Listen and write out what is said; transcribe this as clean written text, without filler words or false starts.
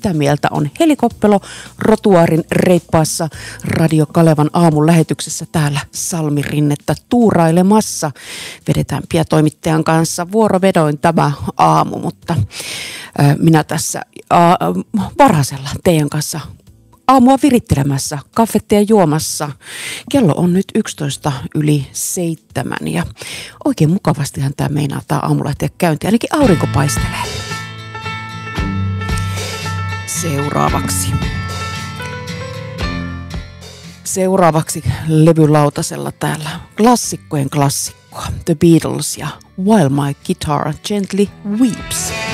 Mitä mieltä on Helikoppelo Rotuaarin reippaassa Radio Kalevan aamun lähetyksessä täällä Salmirinnettä tuurailemassa. Vedetään toimittajan kanssa vuorovedoin tämä aamu, mutta minä tässä varhaisella teidän kanssa aamua virittelemässä, kaffettia juomassa. Kello on nyt 11:07 ja oikein mukavastihan tämä meinaa tämä aamu lähteä käyntiin. Ainakin aurinko paistelee. Seuraavaksi levylautasella täällä klassikkojen klassikkoa. The Beatles ja While My Guitar Gently Weeps.